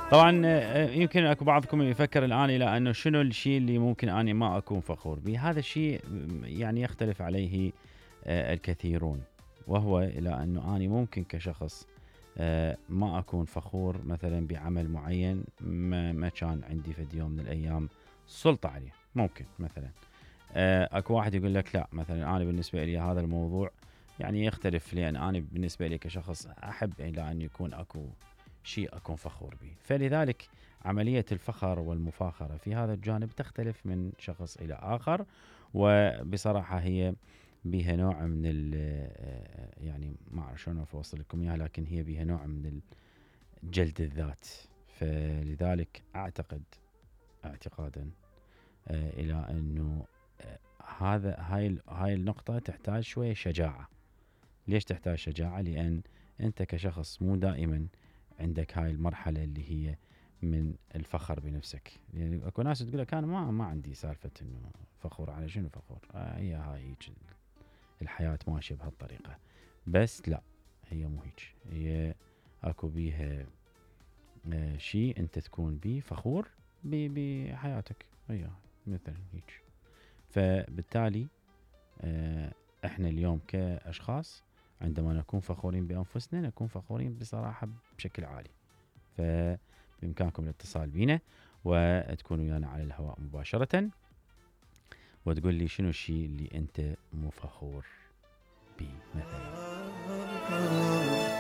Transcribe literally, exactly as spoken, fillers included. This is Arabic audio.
طبعا آه، يمكن اكو بعضكم يفكر الان الى انه شنو الشيء اللي ممكن اني ما اكون فخور به. هذا الشيء م، يعني يختلف عليه آه، الكثيرون، وهو الى انه اني ممكن كشخص آه، ما اكون فخور مثلا بعمل معين ما, ما كان عندي في يوم من الايام سلطة عليه. ممكن مثلا آه، اكو واحد يقول لك لا، مثلا انا بالنسبة لي هذا الموضوع يعني يختلف، لان انا بالنسبة لي كشخص احب الى ان يكون اكو شيء أكون فخور به. فلذلك عملية الفخر والمفاخرة في هذا الجانب تختلف من شخص إلى آخر، وبصراحة هي بها نوع من ال يعني ما أعرف شلون أوصل لكم إياها، لكن هي بها نوع من جلد الذات. فلذلك أعتقد اعتقادا آه، إلى أنه آه، هذا هاي ال- هاي النقطة تحتاج شوية شجاعة. ليش تحتاج شجاعة؟ لأن أنت كشخص مو دائما عندك هاي المرحلة اللي هي من الفخر بنفسك. يعني اكو ناس تقول لك انا ما ما عندي سالفة انه فخور على شنو فخور، آه هي هاي هيك الحياة ماشية بهالطريقة. بس لا، هي مو هيك. هي اكو بيها آه شيء انت تكون بيه فخور بي- بحياتك، هي مثلا هيك. فبالتالي آه، احنا اليوم كاشخاص عندما نكون فخورين بانفسنا نكون فخورين بصراحه بشكل عالي. فبامكانكم الاتصال بينا وتكونوا ويانا على الهواء مباشره، وتقول لي شنو الشيء اللي انت مو فخور به مثلا.